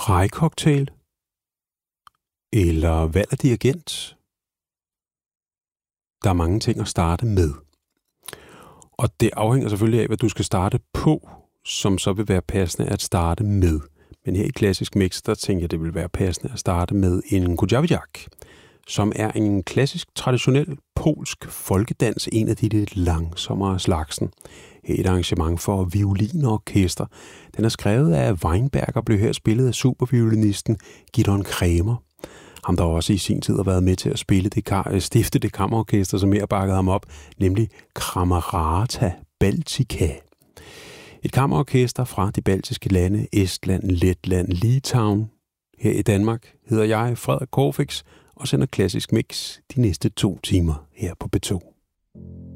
Rye-cocktail? Eller valg af dirigent? Der er mange ting at starte med. Og det afhænger selvfølgelig af, hvad du skal starte på, som så vil være passende at starte med. Men her i Klassisk Mix, der tænker jeg, det vil være passende at starte med en Kujawiak, som er en klassisk, traditionel polsk folkedans, en af de lidt langsommere slagsen. Her er et arrangement for violin og orkester. Den er skrevet af Weinberg og blev her spillet af superviolinisten Gidon Kremer. Ham, der også i sin tid har været med til at stifte det kammerorkester, som mere bakkede ham op, nemlig Camerata Baltica. Et kammerorkester fra de baltiske lande, Estland, Letland, Litauen. Her i Danmark hedder jeg Frederik Corfix og sender Klassisk Mix de næste 2 timer her på B2.